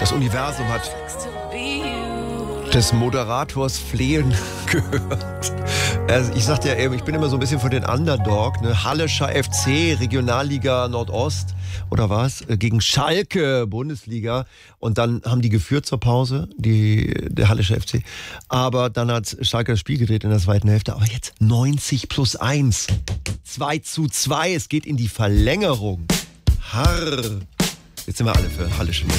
Das Universum hat des Moderators Flehen gehört. Also ich sagte ja eben, ich bin immer so ein bisschen für den Underdog, ne? Hallischer FC, Regionalliga Nordost oder was, gegen Schalke, Bundesliga. Und dann haben die geführt zur Pause, der Hallische FC. Aber dann hat Schalke das Spiel gedreht in der zweiten Hälfte. Aber jetzt 90+1. 2:2. Es geht in die Verlängerung. Harr. Jetzt sind wir alle für Hallische.